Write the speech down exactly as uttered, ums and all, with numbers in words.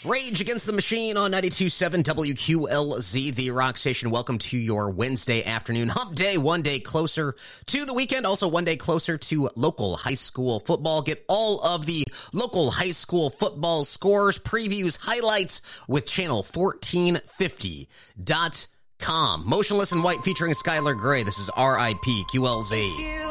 Rage Against the Machine on ninety-two point seven W Q L Z, the rock station. Welcome to your Wednesday afternoon hump day, one day closer to the weekend, also one day closer to local high school football. Get all of the local high school football scores, previews, highlights with channel fourteen fifty dot com. Motionless in White featuring Skylar Gray. This is R I P Q L Z.